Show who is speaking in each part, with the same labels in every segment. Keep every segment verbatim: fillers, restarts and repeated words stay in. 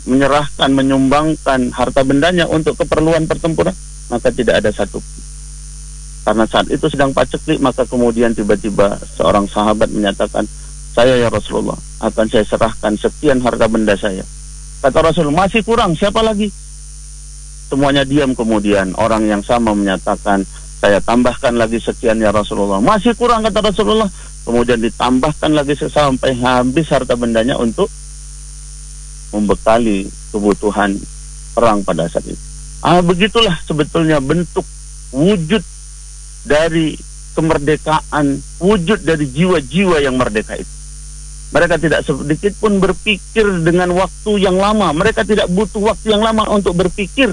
Speaker 1: menyerahkan, menyumbangkan harta bendanya untuk keperluan pertempuran, maka tidak ada satu. Karena saat itu sedang paceklik, maka kemudian tiba-tiba seorang sahabat menyatakan, saya ya Rasulullah, akan saya serahkan sekian harta benda saya. Kata Rasul, masih kurang, siapa lagi? Semuanya diam. Kemudian orang yang sama menyatakan, saya tambahkan lagi sekian ya Rasulullah. Masih kurang, kata Rasulullah. Kemudian ditambahkan lagi sampai habis harta bendanya untuk membekali kebutuhan perang pada saat itu. Ah, begitulah sebetulnya bentuk wujud dari kemerdekaan, wujud dari jiwa-jiwa yang merdeka itu. Mereka tidak sedikit pun berpikir dengan waktu yang lama. Mereka tidak butuh waktu yang lama untuk berpikir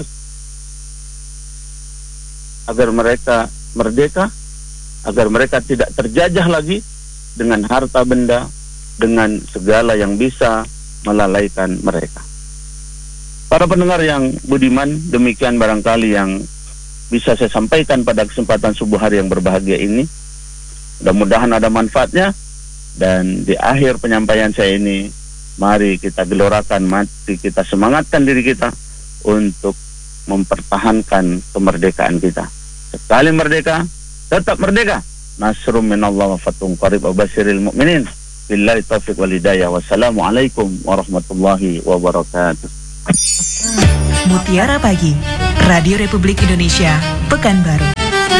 Speaker 1: agar mereka merdeka, agar mereka tidak terjajah lagi dengan harta benda, dengan segala yang bisa melalaikan mereka. Para pendengar yang budiman, demikian barangkali yang bisa saya sampaikan pada kesempatan subuh hari yang berbahagia ini. Mudah-mudahan ada manfaatnya. Dan di akhir penyampaian saya ini, mari kita gelorakan, mari kita semangatkan diri kita untuk mempertahankan kemerdekaan kita. Sekali merdeka, tetap merdeka. Nasrum minallah wa fathun qarib wa basyiril mu'minin. Billahi taufiq wal hidayah. Wassalamualaikum warahmatullahi wabarakatuh.
Speaker 2: Mutiara Pagi, Radio Republik Indonesia, Pekanbaru.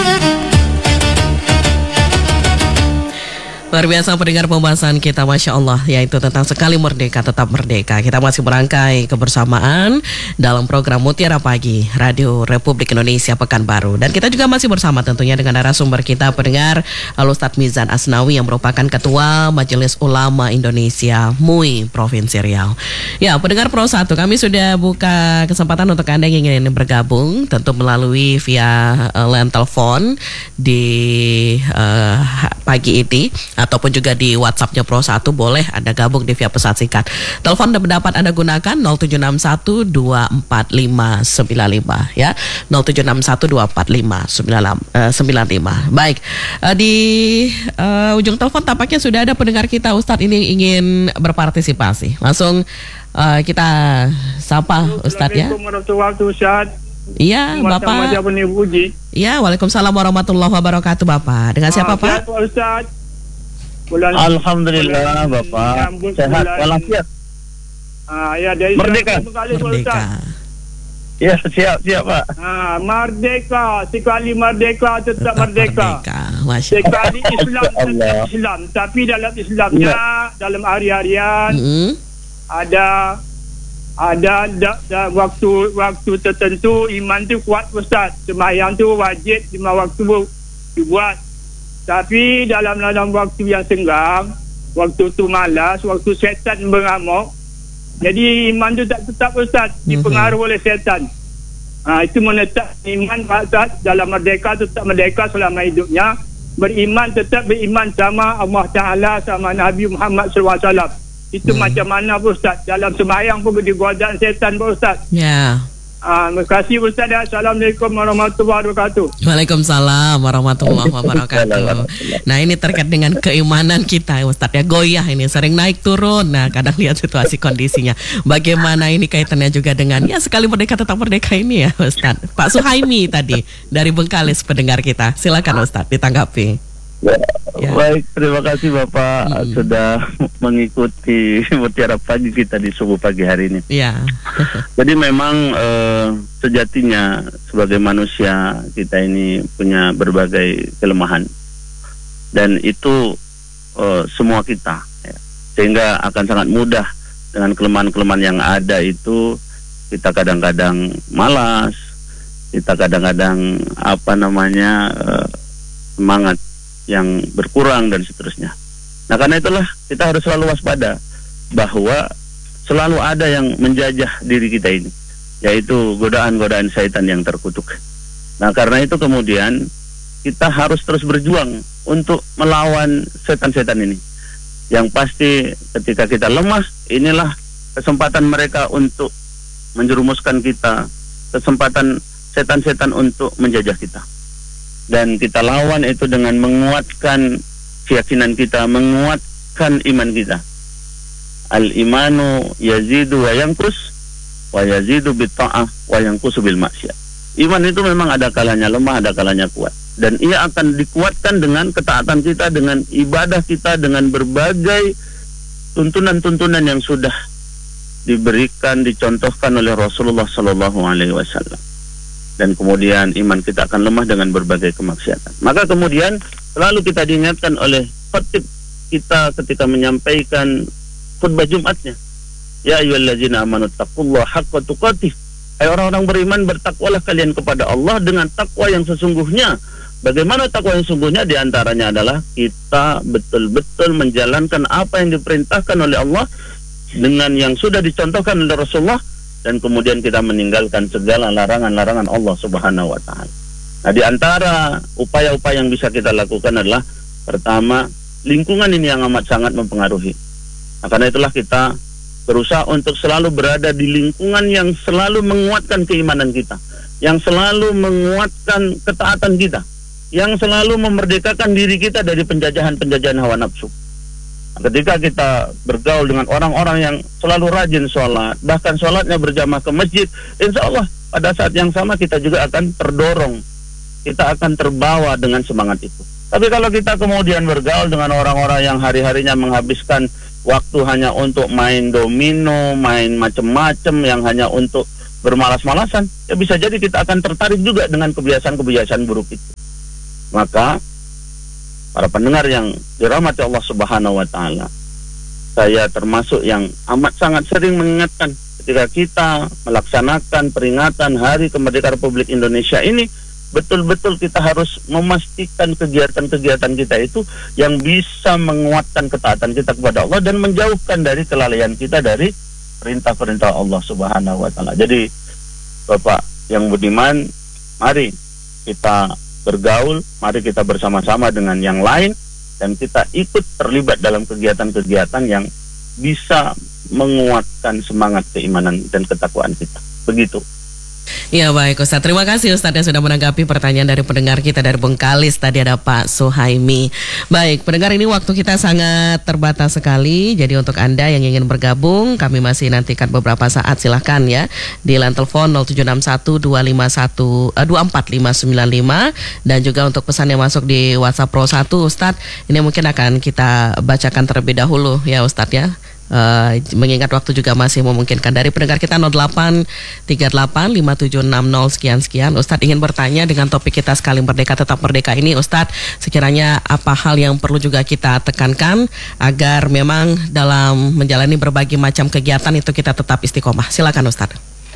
Speaker 3: Luar biasa pendengar pembahasan kita, Masya Allah, yaitu tentang sekali merdeka tetap merdeka. Kita masih merangkai kebersamaan dalam program Mutiara Pagi Radio Republik Indonesia Pekanbaru. Dan kita juga masih bersama tentunya dengan narasumber kita, pendengar, Al-Ustadz Mizan Asnawi yang merupakan Ketua Majelis Ulama Indonesia M U I Provinsi Riau. Ya, pendengar Pro satu, kami sudah buka kesempatan untuk Anda yang ingin bergabung, tentu melalui via uh, line telepon di uh, pagi ini, ataupun juga di WhatsAppnya Pro satu, boleh Anda gabung di via pesan singkat. Telepon dapat Anda gunakan nol tujuh enam satu dua empat lima sembilan lima ya. nol tujuh enam satu dua empat lima sembilan lima. Baik, uh, di uh, ujung telepon tampaknya sudah ada pendengar kita, Ustadz ini ingin berpartisipasi. Langsung uh, kita sapa Ustadz ya.
Speaker 4: Assalamualaikum warahmatullahi wabarakatuh.
Speaker 3: Iya, Bapak. Iya, waalaikumsalam warahmatullahi wabarakatuh, Bapak. Dengan siapa, Pak?
Speaker 4: Pak Ustadz.
Speaker 1: Bulan, Alhamdulillah bulan, Bapak sehat walafiat.
Speaker 4: Ah, ya, dari
Speaker 1: merdeka.
Speaker 3: Merdeka.
Speaker 1: Ya, siap siap Pak.
Speaker 4: Ah, merdeka, sekali merdeka tetap, tetap merdeka.
Speaker 3: merdeka.
Speaker 4: Sekali Islam tetap Islam, tapi dalam Islamnya ya, dalam hari-harian mm-hmm. ada ada da, da, waktu waktu tertentu iman tu kuat, Ustaz. Sembahyang tu wajib lima waktu dibuat. Tapi dalam dalam waktu yang senggang, waktu tu malas, waktu syaitan mengamuk, jadi iman tu tak tetap, Ustaz, dipengaruhi oleh syaitan. Ha, itu menetap iman, Ustaz, dalam merdeka tetap merdeka selama hidupnya. Beriman tetap beriman sama Allah Ta'ala, sama Nabi Muhammad sallallahu alaihi wasallam. Itu hmm. macam mana, Ustaz? Dalam sembahyang pun digodaan syaitan, Ustaz.
Speaker 3: Ya. Yeah.
Speaker 4: Ah, terima kasih Ustaz. Assalamualaikum warahmatullahi wabarakatuh.
Speaker 3: Waalaikumsalam warahmatullahi wabarakatuh. Nah, ini terkait dengan keimanan kita, Ustaz ya, goyah ini, sering naik turun. Nah, kadang lihat situasi kondisinya. Bagaimana ini kaitannya juga dengan ya sekali merdeka tetap merdeka ini ya, Ustaz. Pak Suhaimi tadi dari Bengkalis pendengar kita. Silakan Ustaz ditanggapi.
Speaker 1: Ya, ya. Baik, terima kasih Bapak hmm. sudah mengikuti Mutiara Pagi kita di subuh pagi hari ini.
Speaker 3: Ya.
Speaker 1: Jadi memang eh, sejatinya sebagai manusia kita ini punya berbagai kelemahan, dan itu eh, semua kita, ya. Sehingga akan sangat mudah dengan kelemahan-kelemahan yang ada itu kita kadang-kadang malas, kita kadang-kadang apa namanya eh, semangat yang berkurang dan seterusnya. Nah, karena itulah kita harus selalu waspada bahwa selalu ada yang menjajah diri kita ini, yaitu godaan-godaan syaitan yang terkutuk. Nah, karena itu kemudian kita harus terus berjuang untuk melawan setan-setan ini. Yang pasti ketika kita lemah, inilah kesempatan mereka untuk menjerumuskan kita, kesempatan setan-setan untuk menjajah kita. Dan kita lawan itu dengan menguatkan keyakinan kita, menguatkan iman kita. Al-imanu yazidu wa yanqus, wa yazidu bitta'ah wa yanqusu bil maksiat. Iman itu memang ada kalanya lemah, ada kalanya kuat. Dan ia akan dikuatkan dengan ketaatan kita, dengan ibadah kita, dengan berbagai tuntunan-tuntunan yang sudah diberikan, dicontohkan oleh Rasulullah Sallallahu Alaihi Wasallam. Dan kemudian iman kita akan lemah dengan berbagai kemaksiatan. Maka kemudian selalu kita diingatkan oleh khatib kita ketika menyampaikan khutbah Jumatnya. Ya ayyuhallazina amanu taqullaha haqqa tuqatih. Hai orang-orang beriman, bertakwalah kalian kepada Allah dengan takwa yang sesungguhnya. Bagaimana takwa yang sesungguhnya? Di antaranya adalah kita betul-betul menjalankan apa yang diperintahkan oleh Allah dengan yang sudah dicontohkan oleh Rasulullah, dan kemudian kita meninggalkan segala larangan-larangan Allah Subhanahu wa taala. Nah, di antara upaya-upaya yang bisa kita lakukan adalah pertama, lingkungan ini yang amat sangat mempengaruhi. Nah, karena itulah kita berusaha untuk selalu berada di lingkungan yang selalu menguatkan keimanan kita, yang selalu menguatkan ketaatan kita, yang selalu memerdekakan diri kita dari penjajahan-penjajahan hawa nafsu. Ketika kita bergaul dengan orang-orang yang selalu rajin sholat, bahkan sholatnya berjamaah ke masjid, insya Allah pada saat yang sama kita juga akan terdorong, kita akan terbawa dengan semangat itu. Tapi kalau kita kemudian bergaul dengan orang-orang yang hari-harinya menghabiskan waktu hanya untuk main domino, main macam-macam, yang hanya untuk bermalas-malasan, ya bisa jadi kita akan tertarik juga dengan kebiasaan-kebiasaan buruk itu. Maka para pendengar yang dirahmati Allah Subhanahu wa taala, saya termasuk yang amat sangat sering mengingatkan ketika kita melaksanakan peringatan Hari Kemerdekaan Republik Indonesia ini, betul-betul kita harus memastikan kegiatan-kegiatan kita itu yang bisa menguatkan ketaatan kita kepada Allah dan menjauhkan dari kelalaian kita dari perintah-perintah Allah Subhanahu wa taala. Jadi Bapak yang budiman, mari kita bergaul, mari kita bersama-sama dengan yang lain dan kita ikut terlibat dalam kegiatan-kegiatan yang bisa menguatkan semangat keimanan dan ketakwaan kita. Begitu.
Speaker 3: Ya baik Ustadz, terima kasih Ustadz yang sudah menanggapi pertanyaan dari pendengar kita dari Bengkalis. Tadi ada Pak Suhaimi. Baik pendengar, ini waktu kita sangat terbatas sekali. Jadi untuk Anda yang ingin bergabung, kami masih nantikan beberapa saat, silahkan ya di line telepon nol tujuh enam satu dua lima satu dua empat lima sembilan lima. Dan juga untuk pesan yang masuk di WhatsApp Pro satu Ustadz, ini mungkin akan kita bacakan terlebih dahulu ya Ustadz ya. Uh, mengingat waktu juga masih memungkinkan. Dari pendengar kita nol delapan tiga delapan lima tujuh enam nol sekian sekian. Ustadz ingin bertanya dengan topik kita sekali merdeka tetap merdeka ini, Ustadz, sekiranya apa hal yang perlu juga kita tekankan agar memang dalam menjalani berbagai macam kegiatan itu kita tetap istiqomah? Silakan Ustadz.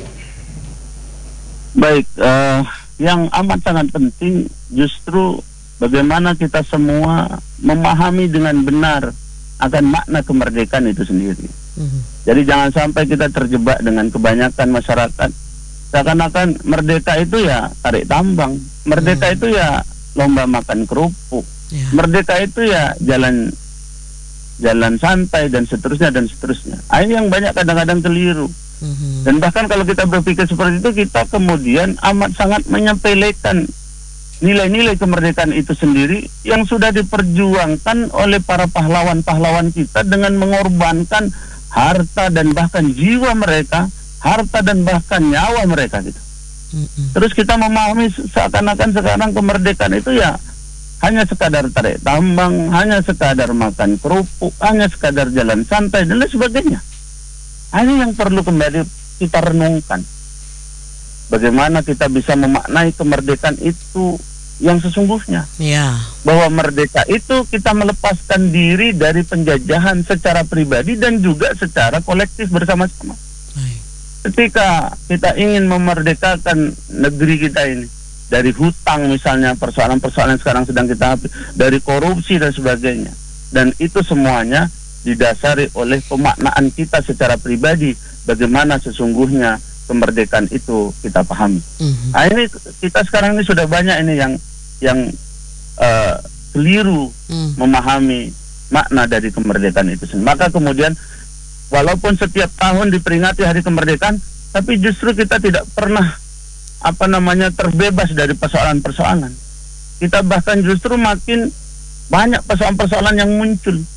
Speaker 1: Baik, uh, yang amat sangat penting justru bagaimana kita semua memahami dengan benar akan makna kemerdekaan itu sendiri. Mm-hmm. Jadi jangan sampai kita terjebak dengan kebanyakan masyarakat seakan-akan merdeka itu ya tarik tambang, merdeka mm-hmm. itu ya lomba makan kerupuk, yeah. merdeka itu ya jalan jalan santai dan seterusnya dan seterusnya. Ini yang banyak kadang-kadang keliru. Mm-hmm. Dan bahkan kalau kita berpikir seperti itu, kita kemudian amat sangat menyepelekan nilai-nilai kemerdekaan itu sendiri yang sudah diperjuangkan oleh para pahlawan-pahlawan kita dengan mengorbankan harta dan bahkan jiwa mereka, harta dan bahkan nyawa mereka gitu. Mm-hmm. Terus kita memahami seakan-akan sekarang kemerdekaan itu ya hanya sekadar tarik tambang, hanya sekadar makan kerupuk, hanya sekadar jalan santai dan lain sebagainya. Ini yang perlu kembali kita renungkan. Bagaimana kita bisa memaknai kemerdekaan itu yang sesungguhnya. Ya. Bahwa merdeka itu kita melepaskan diri dari penjajahan secara pribadi dan juga secara kolektif bersama-sama. Hai. Ketika kita ingin memerdekakan negeri kita ini dari hutang misalnya, persoalan-persoalan sekarang sedang kita hadapi, dari korupsi dan sebagainya. Dan itu semuanya didasari oleh pemaknaan kita secara pribadi bagaimana sesungguhnya kemerdekaan itu kita pahami. Mm-hmm. Nah ini kita sekarang ini sudah banyak ini yang yang uh, keliru mm. memahami makna dari kemerdekaan itu sendiri. Maka kemudian walaupun setiap tahun diperingati Hari Kemerdekaan, tapi justru kita tidak pernah apa namanya terbebas dari persoalan-persoalan. Kita bahkan justru makin banyak persoalan-persoalan yang muncul.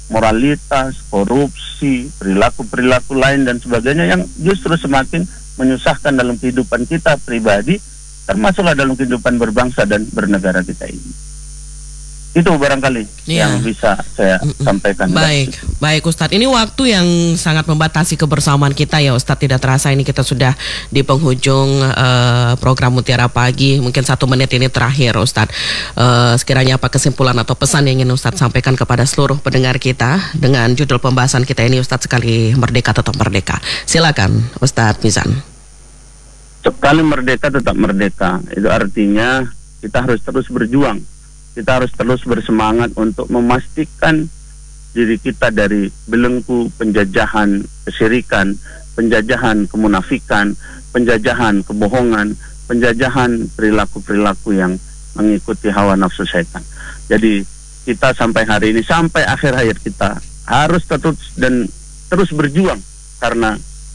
Speaker 1: moralitas, korupsi, perilaku-perilaku lain dan sebagainya yang justru semakin menyusahkan dalam kehidupan kita pribadi, termasuklah dalam kehidupan berbangsa dan bernegara kita ini. Itu barangkali
Speaker 3: ya.
Speaker 1: yang bisa saya Mm-mm. sampaikan.
Speaker 3: Baik, baik Ustadz. Ini waktu yang sangat membatasi kebersamaan kita ya Ustadz. Tidak terasa ini kita sudah di penghujung uh, program Mutiara Pagi. Mungkin satu menit ini terakhir Ustadz. Uh, sekiranya apa kesimpulan atau pesan yang ingin Ustadz sampaikan kepada seluruh pendengar kita dengan judul pembahasan kita ini, Ustadz, sekali merdeka tetap merdeka. Silakan Ustadz Mizan.
Speaker 1: Sekali merdeka tetap merdeka. Itu artinya kita harus terus berjuang. Kita harus terus bersemangat untuk memastikan diri kita dari belenggu penjajahan kesyirikan, penjajahan kemunafikan, penjajahan kebohongan, penjajahan perilaku-perilaku yang mengikuti hawa nafsu setan. Jadi kita sampai hari ini, sampai akhir hayat kita harus terus dan terus berjuang, karena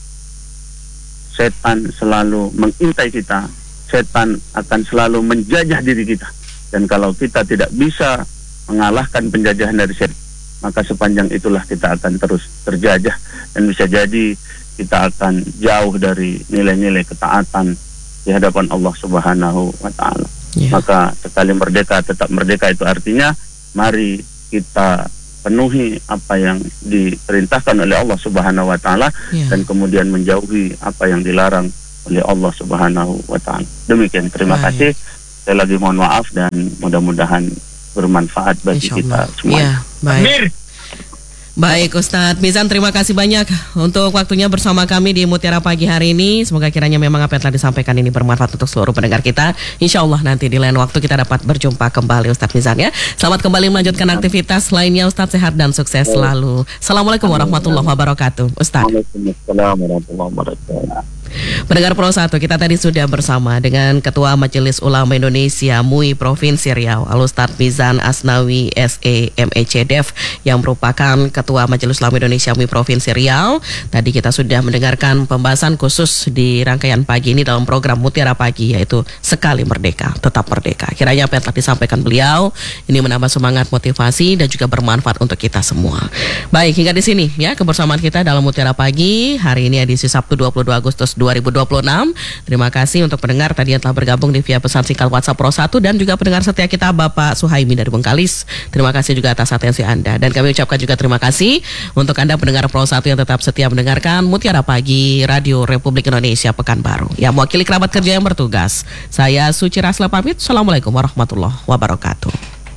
Speaker 1: setan selalu mengintai kita, setan akan selalu menjajah diri kita. Dan kalau kita tidak bisa mengalahkan penjajahan dari setan, maka sepanjang itulah kita akan terus terjajah, dan bisa jadi kita akan jauh dari nilai-nilai ketaatan di hadapan Allah Subhanahu wa Ta'ala. Yeah. Maka sekali merdeka tetap merdeka itu artinya mari kita penuhi apa yang diperintahkan oleh Allah Subhanahu wa Ta'ala, yeah. dan kemudian menjauhi apa yang dilarang oleh Allah Subhanahu wa Ta'ala. Demikian, terima Baik. kasih. Saya lagi mohon maaf dan mudah-mudahan bermanfaat bagi kita semua.
Speaker 3: Ya, baik. Baik Ustadz Mizan, terima kasih banyak untuk waktunya bersama kami di Mutiara Pagi hari ini. Semoga kiranya memang apa yang telah disampaikan ini bermanfaat untuk seluruh pendengar kita. Insya Allah nanti di lain waktu kita dapat berjumpa kembali Ustadz Mizan ya. Selamat kembali melanjutkan aktivitas lainnya Ustadz, sehat dan sukses selalu. Assalamualaikum warahmatullahi wabarakatuh Ustadz.
Speaker 1: Waalaikumsalam warahmatullahi wabarakatuh.
Speaker 3: Pendengar Pro satu, kita tadi sudah bersama dengan Ketua Majelis Ulama Indonesia M U I Provinsi Riau, Al-Ustadz Mizan Asnawi S E M E C D E F, yang merupakan Ketua Majelis Ulama Indonesia M U I Provinsi Riau. Tadi kita sudah mendengarkan pembahasan khusus di rangkaian pagi ini dalam program Mutiara Pagi, yaitu sekali merdeka tetap merdeka. Kiranya apa yang telah disampaikan beliau ini menambah semangat, motivasi, dan juga bermanfaat untuk kita semua. Baik, hingga di sini ya kebersamaan kita dalam Mutiara Pagi hari ini edisi Sabtu dua puluh dua Agustus dua ribu dua puluh enam. Terima kasih untuk pendengar tadi yang telah bergabung di via pesan singkat WhatsApp Pro satu, dan juga pendengar setia kita Bapak Suhaimi dari Bengkalis. Terima kasih juga atas atensi Anda, dan kami ucapkan juga terima kasih untuk Anda pendengar Pro satu yang tetap setia mendengarkan Mutiara Pagi Radio Republik Indonesia Pekanbaru. Yang mewakili kerabat kerja yang bertugas, saya Suci Rasla pamit. Assalamualaikum warahmatullahi wabarakatuh.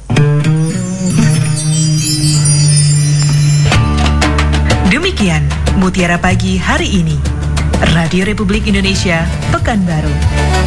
Speaker 2: Demikian Mutiara Pagi hari ini, Radio Republik Indonesia Pekanbaru.